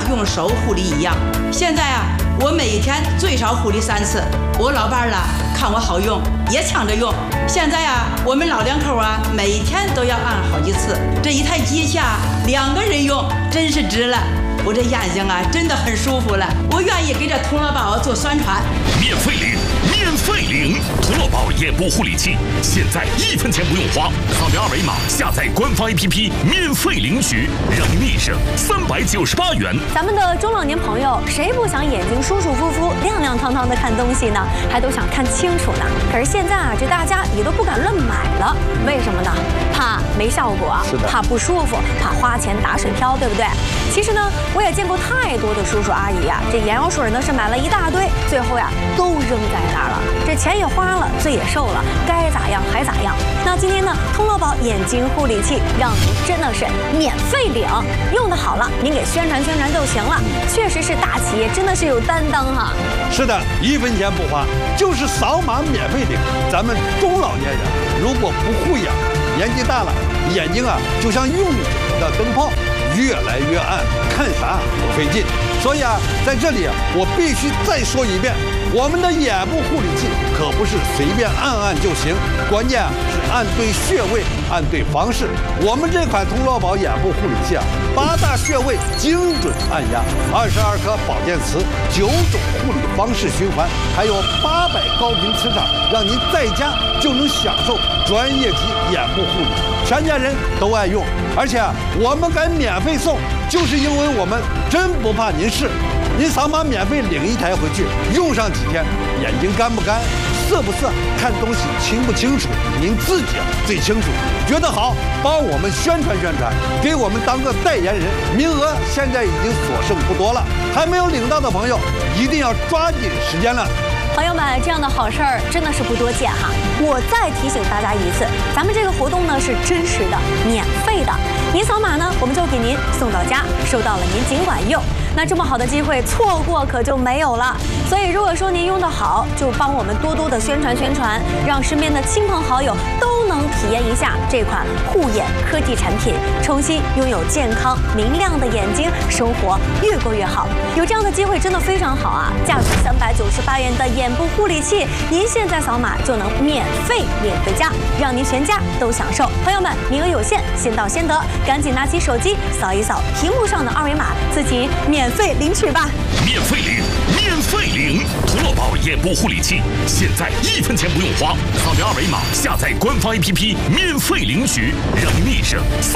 用手护理一样。现在啊，我每天最少护理3次。我老伴儿啦，看我好用，也抢着用。现在啊，我们老两口啊，每天都要按好几次。这一台机器啊，2个人用，真是值了。我这眼睛啊，真的很舒服了。我愿意给这童乐宝做宣传。 免费领，免费领！童乐宝眼部护理器，现在1分钱不用花，扫描2维码下载官方 APP， 免费领取，让你立省398元。 咱们的中老年朋友，谁不想眼睛舒舒服服、亮亮堂堂的看东西呢？还都想看清楚呢。可是现在啊，这大家也都不敢乱买了，为什么呢？怕没效果，怕不舒服，怕花钱打水漂，对不对？其实呢，我也见过太多的叔叔阿姨呀，这眼药水呢是买了一大堆，最后呀都扔在那儿了，这钱也花了，罪也受了，该咋样还咋样。那今天呢，童乐宝眼睛护理器让您真的是免费领，用的好了，您给宣传宣传就行了。确实是大企业，真的是有担当哈。 是的，1分钱不花，就是扫码免费领。咱们中老年人如果不护眼，年纪大了，眼睛啊就像用久了的灯泡，越来越暗，看啥都费劲。所以啊，在这里啊，我必须再说一遍，我们的眼部护理器可不是随便按按就行，关键啊是按对穴位，按对方式。我们这款童乐宝眼部护理器啊，8大穴位精准按压，22颗保健词，9种护理方式循环，还有800高频磁场，让您在家就能享受专业级眼部护理，全家人都爱用。而且啊，我们敢免费送，就是因为我们真不怕您试。您扫码免费领1台回去，用上几天，眼睛干不干，涩不涩，看东西清不清楚，您自己最清楚。觉得好，帮我们宣传宣传，给我们当个代言人。名额现在已经所剩不多了，还没有领到的朋友，一定要抓紧时间了。 朋友们，这样的好事儿真的是不多见哈！我再提醒大家一次，咱们这个活动呢是真实的、免费的。您扫码呢，我们就给您送到家，收到了您尽管用。那这么好的机会，错过可就没有了。所以如果说您用得好，就帮我们多多的宣传宣传，让身边的亲朋好友都能体验一下这款护眼科技产品，重新拥有健康明亮的眼睛，生活越过越好。有这样的机会真的非常好啊！价值398元的眼部护理器，您现在扫码就能免费领回家，让您全家都享受。朋友们，名额有限，先到先得，赶紧拿起手机扫一扫屏幕上的2维码，自己免费领取吧！ 免费领，免费领！童乐宝眼部护理器，现在1分钱不用花，扫描2维码下载官方 APP， 免费领取，让你立省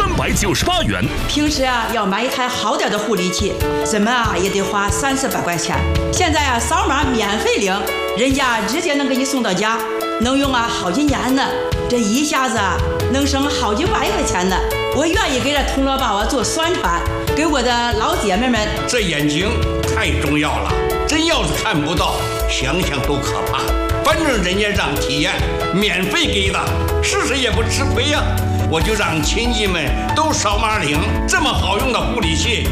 398元。 平时啊，要买一台好点的护理器，怎么啊也得花300-400块钱。现在啊，扫码免费领，人家直接能给你送到家，能用啊好几年呢。这一下子啊，能省好几万块钱呢。我愿意给这童乐宝啊做宣传，给我的老姐妹们。 这眼睛太重要了，真要是看不到，想想都可怕。反正人家让体验，免费给的，试试也不吃亏呀。我就让亲戚们都扫码领，这么好用的护理器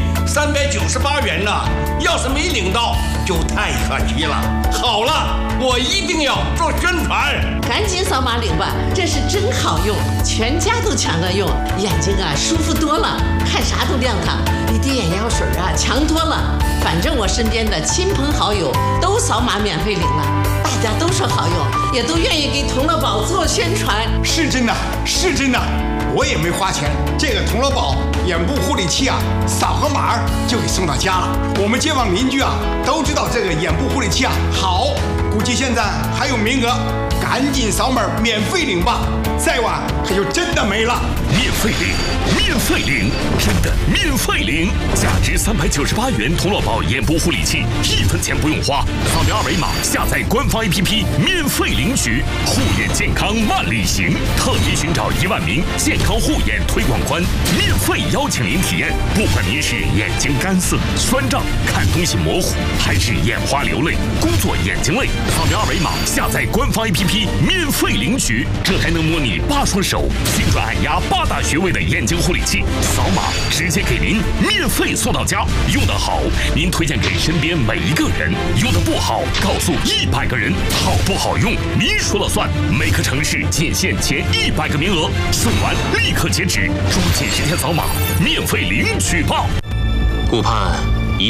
，398元呢，要是没领到就太可惜了。好了，我一定要做宣传， 赶紧扫码领吧，这是真好用，全家都抢着用，眼睛啊舒服多了，看啥都亮堂，比滴眼药水啊强多了。反正我身边的亲朋好友都扫码免费领了，大家都说好用，也都愿意给童乐宝做宣传。 是真的，是真的，我也没花钱。这个童乐宝眼部护理器啊，扫个码就给送到家了。我们街坊邻居啊都知道这个眼部护理器啊好，估计现在还有名额，赶紧扫码免费领吧，再晚可就真的没了。 免费领，免费领，真的免费领！价值398元童乐宝眼部护理器，1分钱不用花，扫描2维码下载官方 APP， 免费领取。护眼健康万里行，特别寻找1万名健康护眼推广官，免费邀请您体验。不管您是眼睛干涩、酸胀、看东西模糊，还是眼花流泪、工作眼睛累，扫描2维码下载官方 APP， 免费领取。这还能模拟8双手精准按压8大穴位的眼睛护理器，扫码直接给您免费送到家。用得好，您推荐给身边每一个人；用得不好，告诉100个人。好不好用，您说了算。每个城市仅限前100个名额，送完立刻截止，抓紧时间扫码，免费领取吧。 顾盼